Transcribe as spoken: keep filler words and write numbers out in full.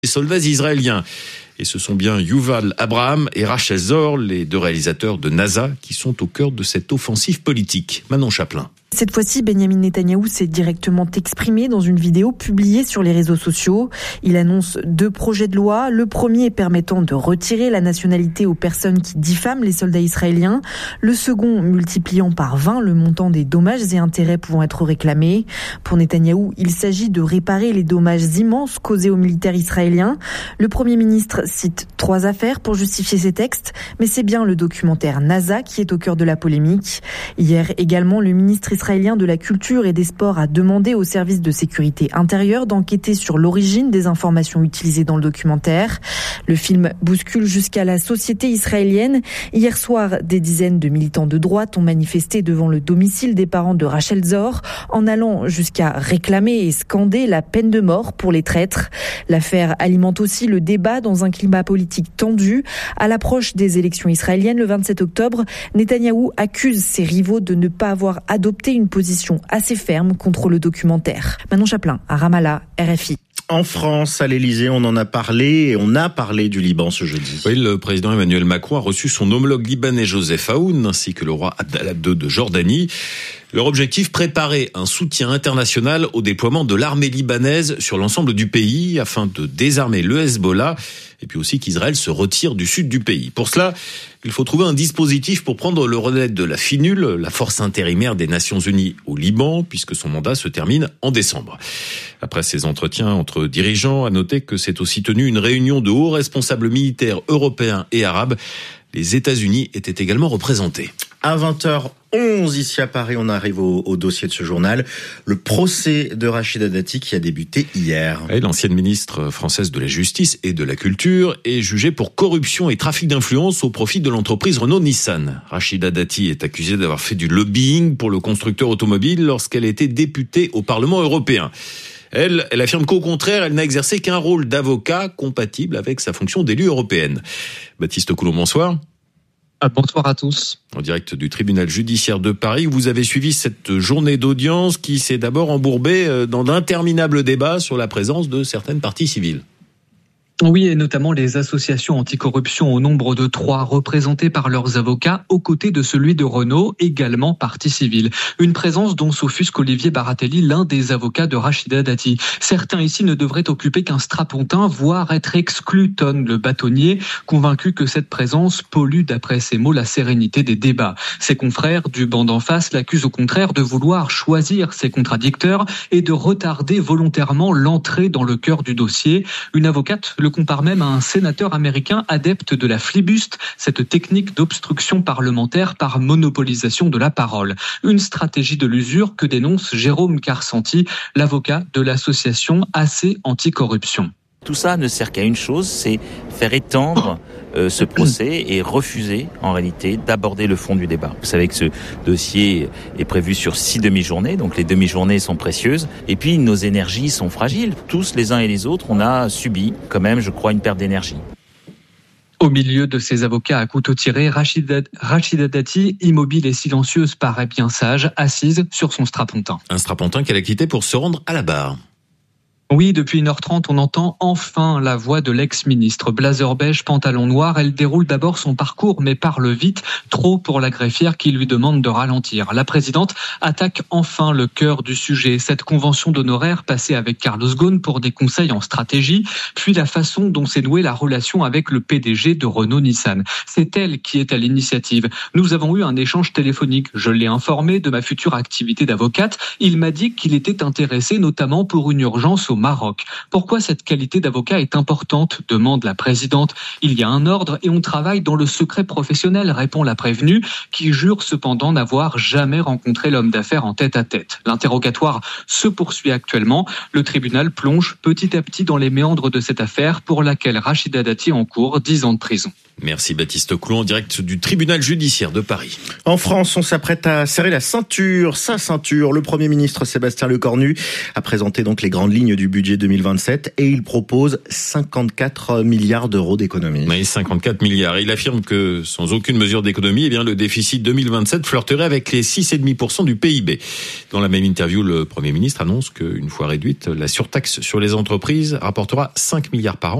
les soldats israéliens. Et ce sont bien Yuval Abraham et Rachel Zor, les deux réalisateurs de NASA, qui sont au cœur de cette offensive politique. Manon Chaplin. Cette fois-ci, Benyamin Netanyahou s'est directement exprimé dans une vidéo publiée sur les réseaux sociaux. Il annonce deux projets de loi. Le premier permettant de retirer la nationalité aux personnes qui diffament les soldats israéliens. Le second multipliant par vingt le montant des dommages et intérêts pouvant être réclamés. Pour Netanyahou, il s'agit de réparer les dommages immenses causés aux militaires israéliens. Le Premier ministre cite trois affaires pour justifier ces textes, mais c'est bien le documentaire NASA qui est au cœur de la polémique. Hier également, le ministre israélien de la Culture et des Sports a demandé au service de sécurité intérieure d'enquêter sur l'origine des informations utilisées dans le documentaire. Le film bouscule jusqu'à la société israélienne. Hier soir, des dizaines de militants de droite ont manifesté devant le domicile des parents de Rachel Zor, en allant jusqu'à réclamer et scander la peine de mort pour les traîtres. L'affaire alimente aussi le débat dans un climat politique tendu. À l'approche des élections israéliennes le vingt-sept octobre, Netanyahou accuse ses rivaux de ne pas avoir adopté une position assez ferme contre le documentaire. Manon Chaplin, à Ramallah, R F I. En France, à l'Élysée, on en a parlé et on a parlé du Liban ce jeudi. Oui, le président Emmanuel Macron a reçu son homologue libanais Joseph Aoun ainsi que le roi Abdallah deux de Jordanie. Leur objectif, préparer un soutien international au déploiement de l'armée libanaise sur l'ensemble du pays afin de désarmer le Hezbollah et puis aussi qu'Israël se retire du sud du pays. Pour cela, il faut trouver un dispositif pour prendre le relais de la FINUL, la force intérimaire des Nations Unies au Liban, puisque son mandat se termine en décembre. Après ces entretiens entre dirigeants, à noter que s'est aussi tenue une réunion de hauts responsables militaires européens et arabes. Les États-Unis étaient également représentés. À vingt heures onze, ici à Paris, on arrive au, au dossier de ce journal. Le procès de Rachida Dati qui a débuté hier. Et l'ancienne ministre française de la Justice et de la Culture est jugée pour corruption et trafic d'influence au profit de l'entreprise Renault-Nissan. Rachida Dati est accusée d'avoir fait du lobbying pour le constructeur automobile lorsqu'elle était députée au Parlement européen. Elle, elle affirme qu'au contraire, elle n'a exercé qu'un rôle d'avocat compatible avec sa fonction d'élue européenne. Baptiste Coulon, bonsoir. Bonsoir à tous. En direct du tribunal judiciaire de Paris, vous avez suivi cette journée d'audience qui s'est d'abord embourbée dans d'interminables débats sur la présence de certaines parties civiles. Oui, et notamment les associations anticorruption au nombre de trois, représentées par leurs avocats, aux côtés de celui de Renault, également partie civile. Une présence dont s'offusque Olivier Baratelli, l'un des avocats de Rachida Dati. Certains ici ne devraient occuper qu'un strapontin, voire être exclus, tonne le bâtonnier, convaincu que cette présence pollue, d'après ses mots, la sérénité des débats. Ses confrères du banc d'en face l'accusent au contraire de vouloir choisir ses contradicteurs et de retarder volontairement l'entrée dans le cœur du dossier. Une avocate le compare même à un sénateur américain adepte de la flibuste, cette technique d'obstruction parlementaire par monopolisation de la parole. Une stratégie de l'usure que dénonce Jérôme Carsanti, l'avocat de l'association A C Anticorruption. Tout ça ne sert qu'à une chose, c'est faire étendre euh, ce procès et refuser en réalité d'aborder le fond du débat. Vous savez que ce dossier est prévu sur six demi-journées, donc les demi-journées sont précieuses. Et puis nos énergies sont fragiles. Tous les uns et les autres, on a subi quand même, je crois, une perte d'énergie. Au milieu de ses avocats à couteau tiré, Rachida, Rachida Dati, immobile et silencieuse, paraît bien sage, assise sur son strapontin. Un strapontin qu'elle a quitté pour se rendre à la barre. Oui, depuis une heure trente, on entend enfin la voix de l'ex-ministre. Blazer beige, pantalon noir, elle déroule d'abord son parcours, mais parle vite, trop pour la greffière qui lui demande de ralentir. La présidente attaque enfin le cœur du sujet, cette convention d'honoraires passée avec Carlos Ghosn pour des conseils en stratégie, puis la façon dont s'est nouée la relation avec le P D G de Renault-Nissan. C'est elle qui est à l'initiative. Nous avons eu un échange téléphonique. Je l'ai informé de ma future activité d'avocate. Il m'a dit qu'il était intéressé notamment pour une urgence au Maroc. Pourquoi cette qualité d'avocat est importante, demande la présidente. Il y a un ordre et on travaille dans le secret professionnel, répond la prévenue, qui jure cependant n'avoir jamais rencontré l'homme d'affaires en tête-à-tête. L'interrogatoire se poursuit actuellement. Le tribunal plonge petit à petit dans les méandres de cette affaire pour laquelle Rachida Dati encourt dix ans de prison. Merci Baptiste Coulon, en direct du tribunal judiciaire de Paris. En France, on s'apprête à serrer la ceinture, sa ceinture. Le Premier ministre Sébastien Lecornu a présenté donc les grandes lignes du budget deux mille vingt-sept et il propose cinquante-quatre milliards d'euros d'économies. Oui, cinquante-quatre milliards. Il affirme que sans aucune mesure d'économie, eh bien, le déficit deux mille vingt-sept flirterait avec les six virgule cinq pour cent du P I B. Dans la même interview, le Premier ministre annonce qu'une fois réduite, la surtaxe sur les entreprises rapportera cinq milliards par an.